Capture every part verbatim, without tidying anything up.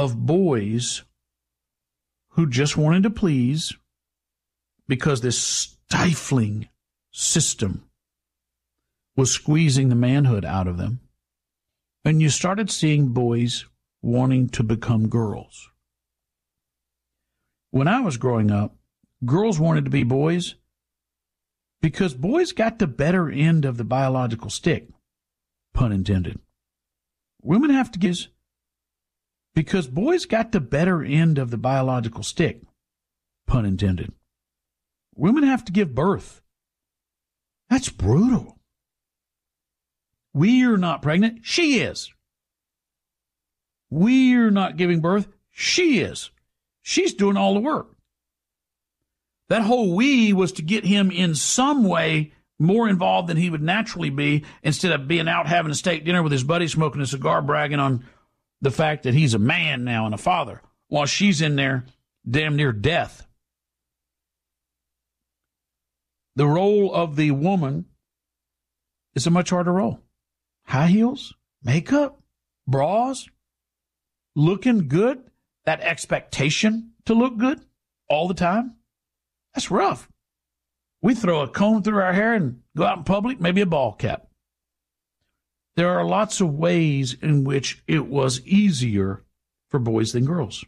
of boys who just wanted to please because this stifling system was squeezing the manhood out of them. And you started seeing boys wanting to become girls. When I was growing up, girls wanted to be boys because boys got the better end of the biological stick, pun intended. Women have to give because boys got the better end of the biological stick, pun intended. Women have to give birth. That's brutal. We're not pregnant. She is. We're not giving birth. She is. She's doing all the work. That whole we was to get him in some way more involved than he would naturally be, instead of being out having a steak dinner with his buddy, smoking a cigar, bragging on the fact that he's a man now and a father, while she's in there damn near death. The role of the woman is a much harder role. High heels, makeup, bras, looking good, that expectation to look good all the time, that's rough. We throw a comb through our hair and go out in public, maybe a ball cap. There are lots of ways in which it was easier for boys than girls.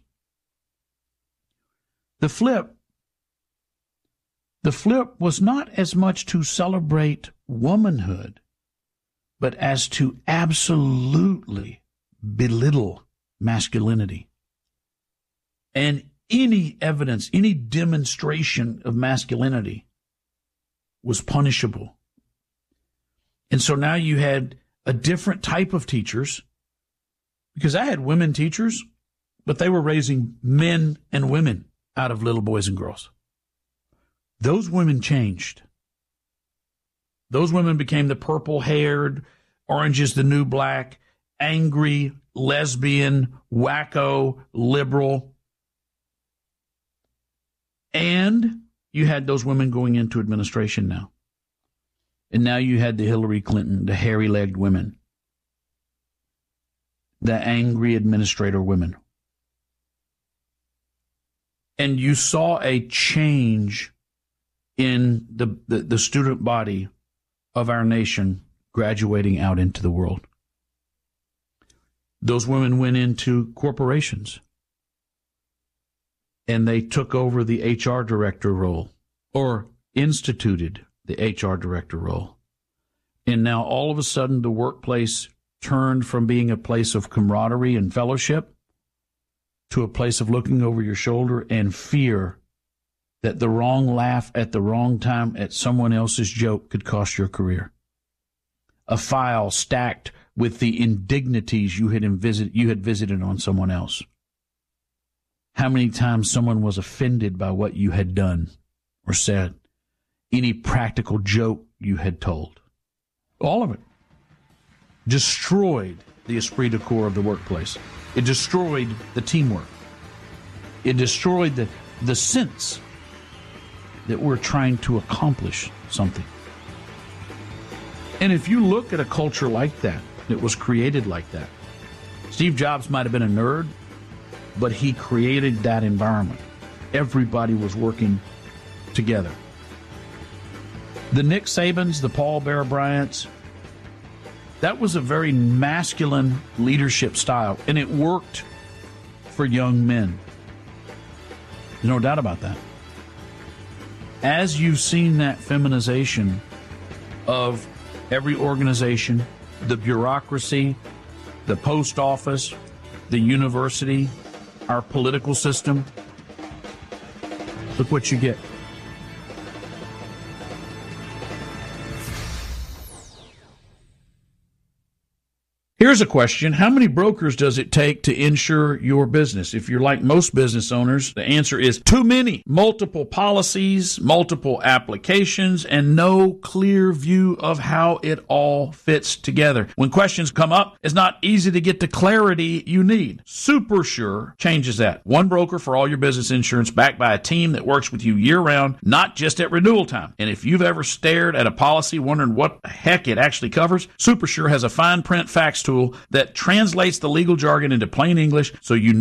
The flip, the flip was not as much to celebrate womanhood, but as to absolutely belittle masculinity. And any evidence, any demonstration of masculinity was punishable. And so now you had a different type of teachers, because I had women teachers, but they were raising men and women out of little boys and girls. Those women changed. Those women became the purple-haired, orange is the new black, angry, lesbian, wacko, liberal. And you had those women going into administration now. And now you had the Hillary Clinton, the hairy-legged women, the angry administrator women. And you saw a change in the, the, the student body of our nation graduating out into the world. Those women went into corporations, and they took over the H R director role, or instituted the H R director role. And now all of a sudden the workplace turned from being a place of camaraderie and fellowship to a place of looking over your shoulder and fear that the wrong laugh at the wrong time at someone else's joke could cost your career. A file stacked with the indignities you had, visit, you had visited on someone else. How many times someone was offended by what you had done or said. Any practical joke you had told. All of it. Destroyed the esprit de corps of the workplace. It destroyed the teamwork. It destroyed the, the sense that we're trying to accomplish something. And if you look at a culture like that, that was created like that, Steve Jobs might have been a nerd, but he created that environment. Everybody was working together. The Nick Sabans, the Paul Bear Bryants, that was a very masculine leadership style, and it worked for young men. There's no doubt about that. As you've seen that feminization of every organization, the bureaucracy, the post office, the university, our political system, look what you get. Here's a question. How many brokers does it take to insure your business? If you're like most business owners, the answer is too many. Multiple policies, multiple applications, and no clear view of how it all fits together. When questions come up, it's not easy to get the clarity you need. SuperSure changes that. One broker for all your business insurance, backed by a team that works with you year-round, not just at renewal time. And if you've ever stared at a policy wondering what the heck it actually covers, SuperSure has a fine print fax tool that translates the legal jargon into plain English so you